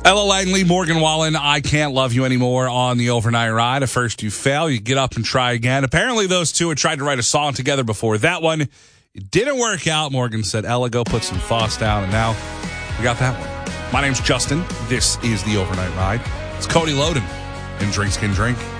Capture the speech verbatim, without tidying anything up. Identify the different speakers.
Speaker 1: Ella Langley, Morgan Wallen, I Can't Love You Anymore on the overnight ride. At first you fail, you get up and try again. Apparently those two had tried to write a song together before that one. It didn't work out. Morgan said, Ella, go put some thoughts down. And now we got that one. My name's Justin. This is the overnight ride. It's Cody Loden and Drinks Can Drink.